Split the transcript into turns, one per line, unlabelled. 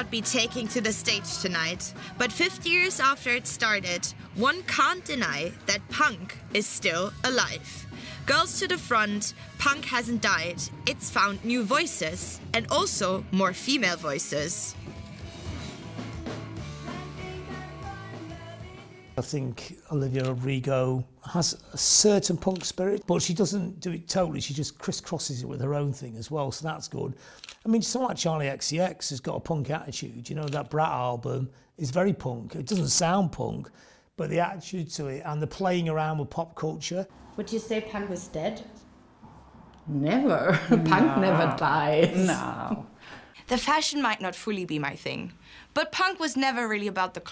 not be taking to the stage tonight, but 50 years after it started, one can't deny that punk is still alive. Girls to the front, punk hasn't died. It's found new voices and also more female voices.
I think Olivia Rodrigo has a certain punk spirit, but she doesn't do it totally. She just crisscrosses it with her own thing as well, so that's good. I mean, someone like Charlie XCX has got a punk attitude. You know, that Brat album is very punk. It doesn't sound punk, but the attitude to it and the playing around with pop culture.
Would you say punk was dead? Never. Punk never dies.
No.
The fashion might not fully be my thing, but punk was never really about the